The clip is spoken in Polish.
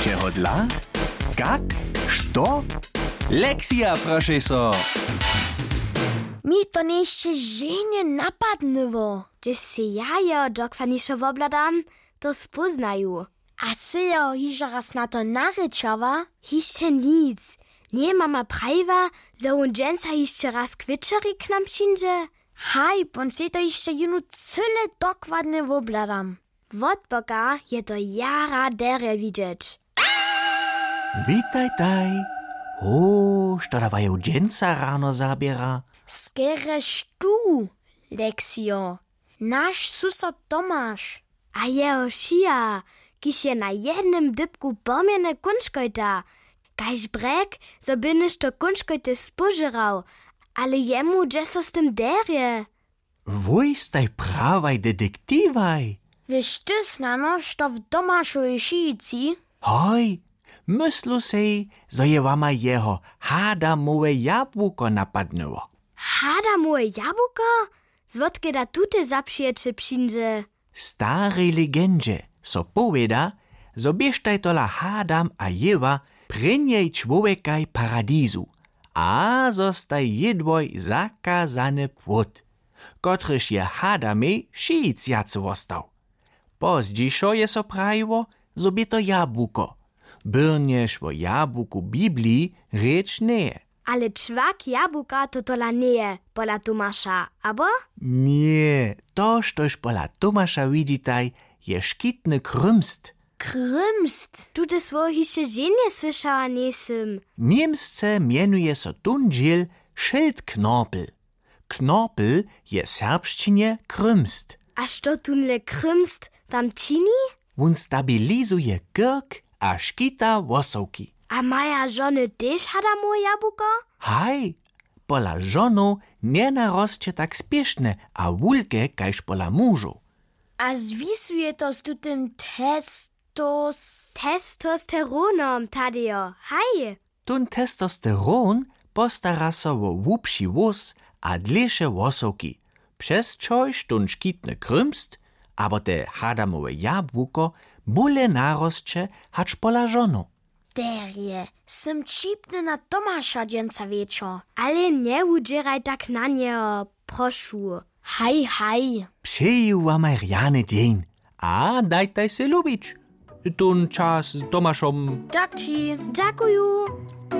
Čeho dla? Kak? Što? Lekcja, proszę so. Mi to jeszcze żenie napadnywo. Gdzieś się jajo dokładniejsze wobladam, to spoznają. A syjo hiżo raz na to naryczowa? Hiszcze nic. Nie mama prajwa, że on dżęca jeszcze raz kwitchery k nam przyjdzie. Haj, bon se to jeszcze junu cyle dokładnie wobladam. Wot boka je to jara dere widzieć. Witaj taj. O, što davajú dženca ráno zabiera? Skereš tu, Leksio. Naš susod Tomáš. A jeho šia, kiž je na jednym dybku pomjene kunškojta. Kajž brek, so byniš to kunškojte spožerał, ale jemu dže so s tym derje. Wuj staj pravaj detektivaj. Wiesz ty znano, što w Tomášovi šijici? Hoj, myslu sej, zo je wama jeho Hadamowe jabłko napadnęło. Hadamowe jabłko? Zwodkie da tute zapšiječe przyjdzie. Starej legendzie so powieda, zo bieżtaj tola Hadam a Jewa prynjej człowiekaj paradizu, a zostaj jedwoj zakazany płot, kotryż je Hadamej šijic jacy wostał. Pozdziszo je so prajiło, zo bie to jabłko. Byrnjeż wo jabłku Biblii rzecz nie. Ale czwak jabłka to tola nie, pola Tomasza, abo? Nie, to, štož pola Tomasza widzitaj, je škitny krymst. Krymst? Tu te słowo jeszcze żenie słyszała nisem. Niemsce mienuje so tundziel Schildknorpel. Knorpel je serbszczynie krymst. A što tunle krymst tam čini? Wun stabilizuje kirk a škita wosowki. A maja żony też Hadamo jabłko? Haj, pola żonu nie narosće tak spieszne, a wulke kajż pola mużu. A zwisuje to z tutym testosteronom, Tadeo. Haj! Tun testosteron postara so wo wupši wos a dleše wosowki, przez čož tun škitny krymst, abo te Hadamowe jabłko bóle narosće hač pola żonu. Derje, sem čipny na Tomasza dżęca wieczo, ale nie udzieraj tak na niego, proszu. Haj, haj. Přeju wam rjany dzień, a dajtaj se lubić. Tun czas z Tomaszom. Tak ci. Dziękuję.